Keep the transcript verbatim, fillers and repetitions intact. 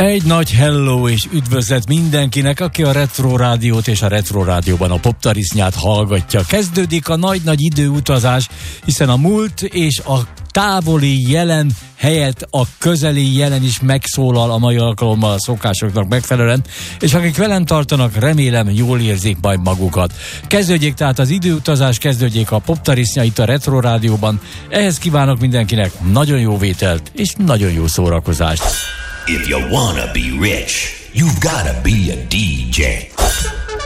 Egy nagy hello és üdvözlet mindenkinek, aki a Retro Rádiót és a Retro Rádióban a Poptarisznyát hallgatja. Kezdődik a nagy-nagy időutazás, hiszen a múlt és a távoli jelen helyett a közeli jelen is megszólal a mai alkalommal a szokásoknak megfelelően, és akik velem tartanak, remélem jól érzik majd magukat. Kezdődjék tehát az időutazás, kezdődjék a Poptarisznya itt a Retro Rádióban. Ehhez kívánok mindenkinek nagyon jó vételt és nagyon jó szórakozást. If you wanna be rich, you've gotta be a dé dzsé.